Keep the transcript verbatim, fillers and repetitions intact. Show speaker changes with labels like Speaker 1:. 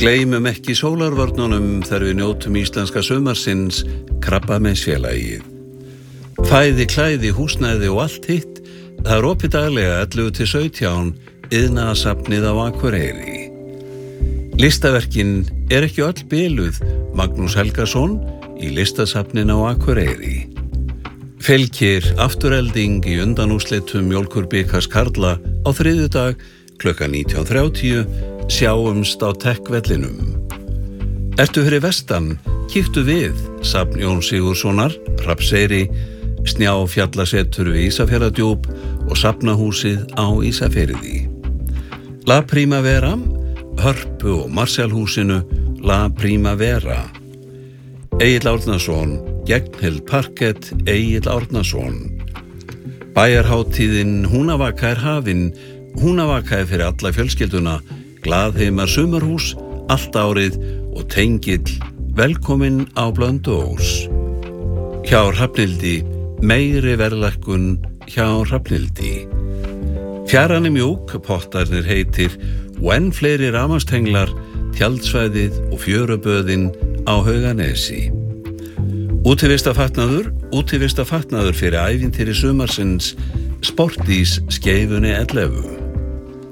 Speaker 1: Gleymum ekki sólarvörnunum þegar við njótum íslenska sumarsins Krabbameinsfélagið. Fæði, klæði, húsnæði og allt hitt, það er opið daglega ellefu til sautján, Iðnaðarsafnið á Akureyri. Listaverkin er ekki öll biluð, Magnús Helgason í Listasafninu á Akureyri. Fylkir afturelding í undanúrslitum Mjólkurbikars karla á þriðjudag klukkan nítján þrjátíu, sjáumst á Tech-vellinum. Ertu fyrir vestan, kíktu við Safn Jón Sigurðssonar, Hrafnseyri, Snjáfjallasetur við Ísafjarðardjúp og Safnahúsið á Ísafirði. La Primavera, Hörpu og Marshallhúsinu, La Primavera. Egill Árnason, Gegnhild Parkett, Egill Árnason. Bæjarhátíðin Húnavaka er hafin, Húnavaka er fyrir alla fjölskylduna, Glaðheimar sumarhús, allt árið og tengill, velkomin á Blönduós. Hjá Hrafnhildi, meiri verðlækkun hjá Hrafnhildi. Fjaran er mjúk, pottarnir heitir og enn fleiri rafmagnstenglar, tjaldsvæðið og fjöruböðin á Hauganesi. Útivistafatnaður, útivistafatnaður fyrir ævintýri sumarsins, Sportís Skeifunni ellefu.